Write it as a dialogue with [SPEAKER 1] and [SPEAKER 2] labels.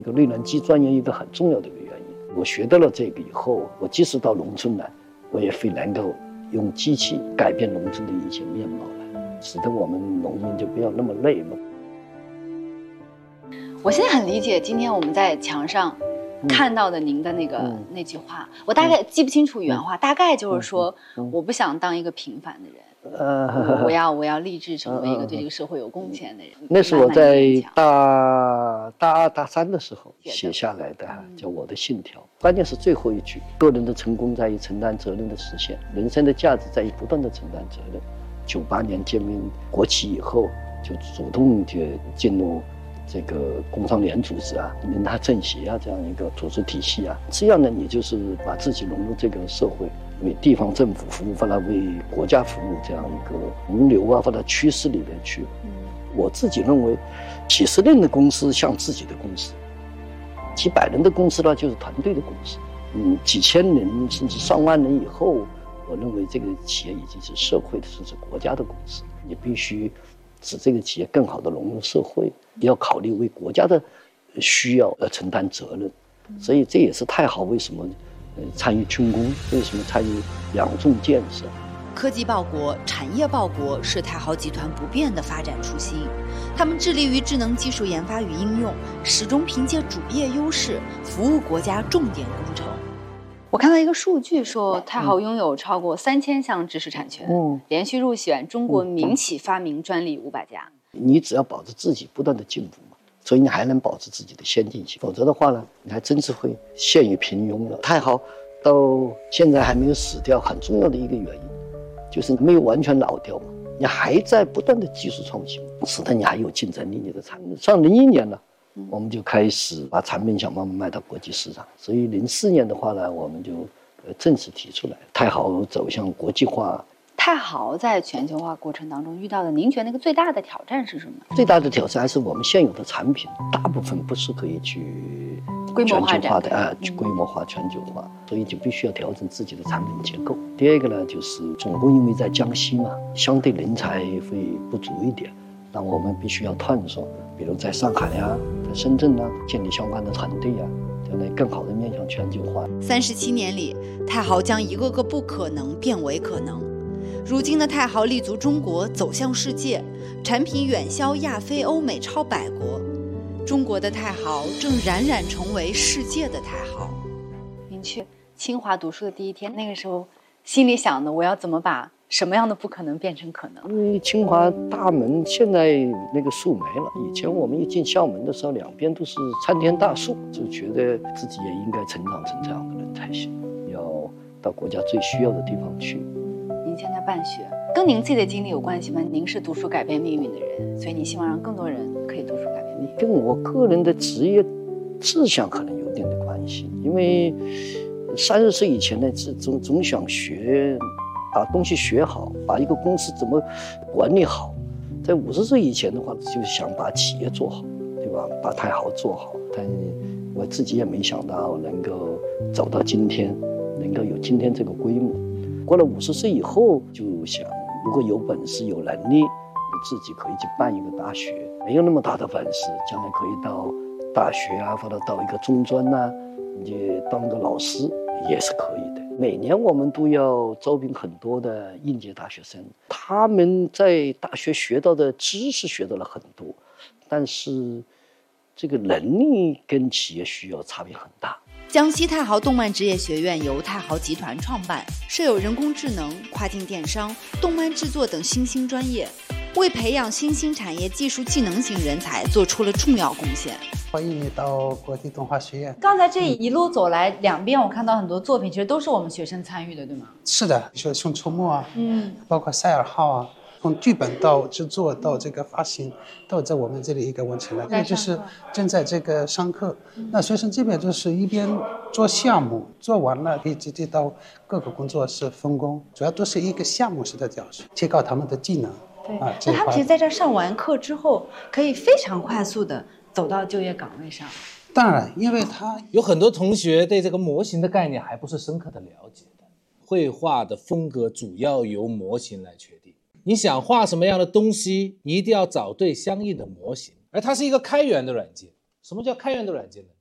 [SPEAKER 1] 这个内燃机专业一个很重要的一个原因。我学到了这个以后，我即使到农村来，我也会能够用机器改变农村的一些面貌来，使得我们农民就不要那么累嘛。
[SPEAKER 2] 我现在很理解今天我们在墙上看到的您的那句话，我大概记不清楚原话，大概就是说，我不想当一个平凡的人，我要立志成为一个对这个社会有贡献的人。
[SPEAKER 1] 那是我在大二大三的时候写下来的，叫我的信条。关键是最后一句：个人的成功在于承担责任的实现，人生的价值在于不断的承担责任。98年建民国企以后，就主动就进入这个工商联组织啊、人大政协啊这样一个组织体系啊，这样呢，你就是把自己融入这个社会，为地方政府服务，或者为国家服务这样一个洪流啊或者趋势里面去。我自己认为，几十人的公司像自己的公司，几百人的公司呢就是团队的公司，几千人甚至上万人以后，我认为这个企业已经是社会的，甚至国家的公司。你必须使这个企业更好地融入社会，要考虑为国家的需要而承担责任。所以这也是太豪为什么参与军工，为什么参与两重建设。
[SPEAKER 3] 科技报国、产业报国是太豪集团不变的发展初心。他们致力于智能技术研发与应用，始终凭借主业优势服务国家重点工程。
[SPEAKER 2] 我看到一个数据说，太豪拥有超过3000项知识产权，连续入选中国民企发明专利500家。
[SPEAKER 1] 你只要保持自己不断的进步嘛，所以你还能保持自己的先进性，否则的话呢，你还真是会陷于平庸了。太豪到现在还没有死掉，很重要的一个原因就是没有完全老掉嘛，你还在不断的技术创新，使得你还有竞争力。你的产品上01年了，我们就开始把产品想办法卖到国际市场，所以04年的话呢，我们就正式提出来，太豪走向国际化。
[SPEAKER 2] 太豪在全球化过程当中遇到的，您觉得那个最大的挑战是什么？
[SPEAKER 1] 最大的挑战还是我们现有的产品大部分不是可以去全球化的去规模化、全球化，所以就必须要调整自己的产品结构。第二个呢，就是总部因为在江西嘛，相对人才会不足一点，那我们必须要探索，比如在上海啊、在深圳啊，建立相关的团队啊，这样来更好的面向全球化。
[SPEAKER 3] 37年里，太豪将一个个不可能变为可能。如今的太豪立足中国，走向世界，产品远销亚非欧美超100国。中国的太豪正冉冉成为世界的太豪。
[SPEAKER 2] 您去清华读书的第一天，那个时候心里想的，我要怎么把什么样的不可能变成可能？
[SPEAKER 1] 因为清华大门现在那个树没了，以前我们一进校门的时候，两边都是参天大树，就觉得自己也应该成长成这样的人才行，要到国家最需要的地方去。
[SPEAKER 2] 您现在办学，跟您自己的经历有关系吗？您是读书改变命运的人，所以你希望让更多人可以读书改变命运。
[SPEAKER 1] 跟我个人的职业志向可能有点的关系，因为30岁以前呢，总想学，把东西学好，把一个公司怎么管理好。在50岁以前的话，就想把企业做好，对吧？把太豪做好。但我自己也没想到能够走到今天，能够有今天这个规模。过了50岁以后，就想如果有本事、有能力，自己可以去办一个大学。没有那么大的本事，将来可以到大学啊，或者到一个中专啊，你当个老师也是可以的。每年我们都要招聘很多的应届大学生，他们在大学学到的知识学到了很多，但是这个能力跟企业需要差别很大。
[SPEAKER 3] 江西太豪动漫职业学院由太豪集团创办，设有人工智能、跨境电商、动漫制作等新兴专业，为培养新兴产业技术技能型人才做出了重要贡献。
[SPEAKER 4] 欢迎你到国际动画学院。
[SPEAKER 2] 刚才这一路走来，两边我看到很多作品，其实都是我们学生参与的，对吗？
[SPEAKER 4] 是的，像《熊出没》啊，包括《赛尔号》啊，从剧本到制作到这个发行，都在我们这里一个完成了。那就是正在这个上课，那学生这边就是一边做项目，做完了可以直接到各个工作室分工，主要都是一个项目式的教学，提高他们的技能。
[SPEAKER 2] 对，那他们其实在这上完课之后，可以非常快速的走到就业岗位上。
[SPEAKER 4] 当然，因为他
[SPEAKER 5] 有很多同学对这个模型的概念还不是深刻的了解的。绘画的风格主要由模型来确定。你想画什么样的东西，你一定要找对相应的模型，而它是一个开源的软件， 什么叫开源的软件呢？